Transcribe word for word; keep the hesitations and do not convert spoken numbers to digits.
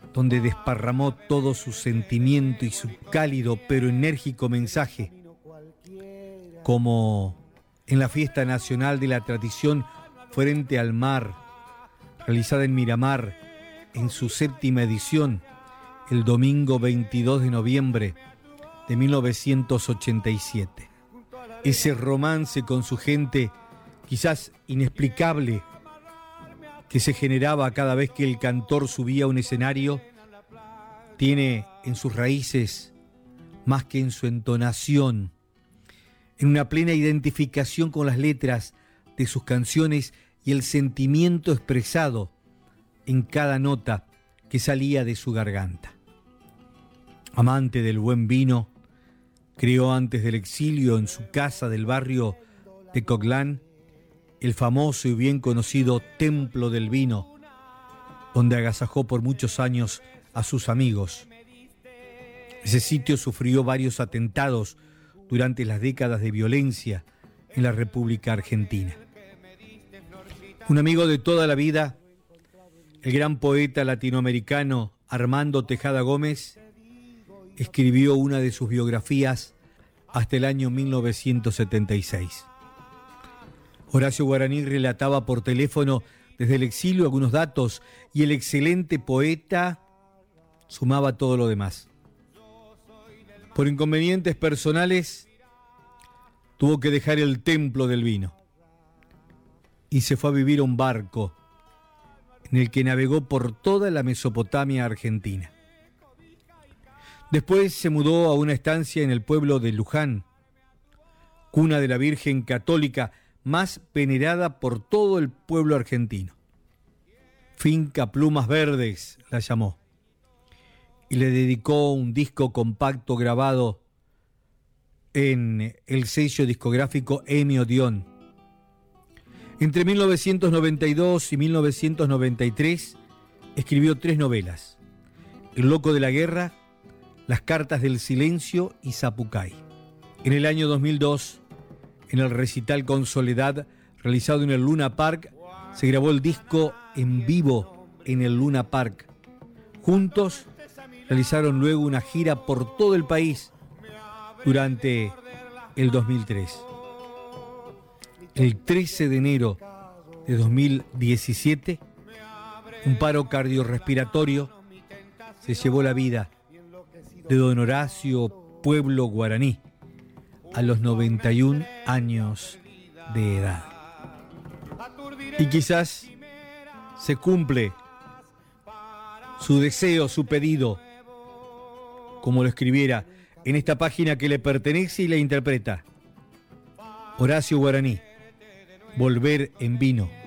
donde desparramó todo su sentimiento y su cálido pero enérgico mensaje, como en la Fiesta Nacional de la Tradición Frente al Mar, realizada en Miramar en su séptima edición, el domingo veintidós de noviembre de mil novecientos ochenta y siete. Ese romance con su gente, quizás inexplicable, que se generaba cada vez que el cantor subía a un escenario, tiene en sus raíces, más que en su entonación, en una plena identificación con las letras de sus canciones y el sentimiento expresado en cada nota que salía de su garganta. Amante del buen vino, creó antes del exilio en su casa del barrio de Coghlan el famoso y bien conocido Templo del Vino, donde agasajó por muchos años a sus amigos. Ese sitio sufrió varios atentados durante las décadas de violencia en la República Argentina. Un amigo de toda la vida, el gran poeta latinoamericano Armando Tejada Gómez, escribió una de sus biografías hasta el año mil novecientos setenta y seis. Horacio Guaraní relataba por teléfono desde el exilio algunos datos y el excelente poeta sumaba todo lo demás. Por inconvenientes personales, tuvo que dejar el Templo del Vino y se fue a vivir a un barco en el que navegó por toda la Mesopotamia argentina. Después se mudó a una estancia en el pueblo de Luján, cuna de la Virgen Católica más venerada por todo el pueblo argentino. Finca Plumas Verdes la llamó y le dedicó un disco compacto grabado en el sello discográfico Emi Odeón. Entre mil novecientos noventa y dos y mil novecientos noventa y tres escribió tres novelas: El loco de la guerra, Las cartas del silencio y Zapucay. En el año dos mil dos, en el recital con Soledad realizado en el Luna Park, se grabó el disco en vivo en el Luna Park. Juntos realizaron luego una gira por todo el país durante el dos mil tres. El trece de enero de dos mil diecisiete, un paro cardiorrespiratorio se llevó la vida de don Horacio Pueblo Guaraní a los noventa y un años de edad. Y quizás se cumple su deseo, su pedido, como lo escribiera en esta página que le pertenece y la interpreta Horacio Guaraní: Volver en Vino.